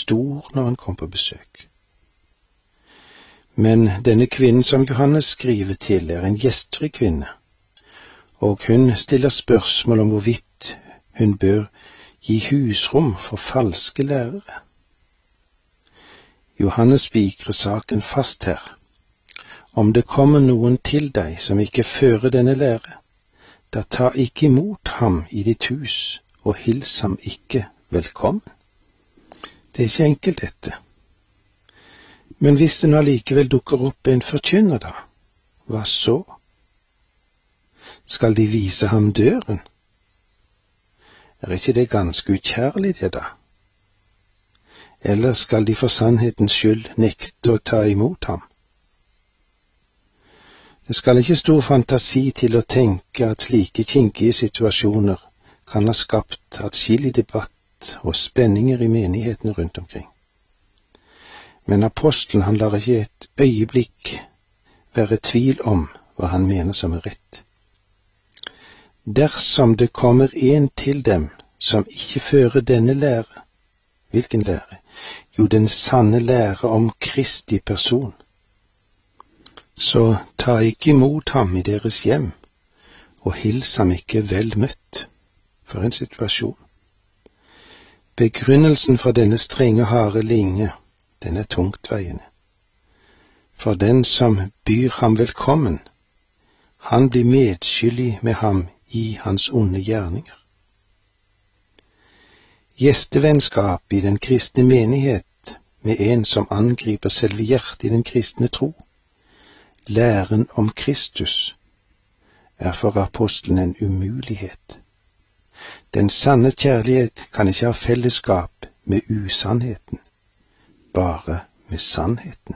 stor når han kom på besøk. Men denne kvinnen som Johannes skriver til en gjestfri kvinne, og hun stiller spørsmål om hvorvidt hun bør gi husrom for falske lærere. Johannes spikrer saken fast her. Om det kommer noen til deg som ikke fører denne lære, da ta ikke imot ham i ditt hus, og hils ham ikke velkommen. Det er ikke enkelt dette. Men hvis det nå allikevel dukker opp en forkynner da, hva så? Skal de vise ham døren? Er ikke det ganske ukjærlig det da? Eller skal de for sannhetens skyld nekte å ta imot ham? Det skal ikke stor fantasi til å tenke at slike kinkige situasjoner kan ha skapt atskillig debatt og spenninger i menighetene rundt omkring. Men apostelen han lar ikke et øyeblikk være tvil om hva han mener som er rett. Dersom det kommer en til dem som ikke fører denne lære, hvilken lære? Jo, den sanne lære om Kristi person. Så ta ikke imot ham i deres hjem, og hils ham ikke vel møtt. For en situasjon. Begrunnelsen for denne strenge harde linje, den er tungtveiende. For den som byr ham velkommen, han blir medskyldig med ham i hans onde gjerninger. Gjestevennskap i den kristne menighet med en som angriper selve hjertet i den kristne tro, læren om Kristus, er for apostelen en umulighet. Den sanne kjærlighet kan ikke ha fellesskap med usannheten, bare med sannheten.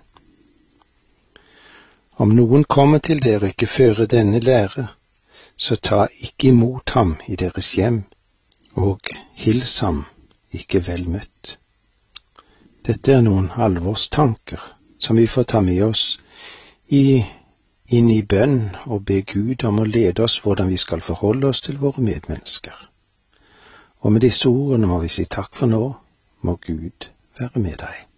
Om noen kommer til dere og ikke fører denne lære, så ta ikke imot ham i deres hjem, og hils ham ikke vel møtt. Dette er noen alvorstanker som vi får ta med oss inn i bønn og be Gud om å lede oss hvordan vi skal forholde oss til våre medmennesker. Og med disse ordene må vi si takk for nå, må Gud være med deg.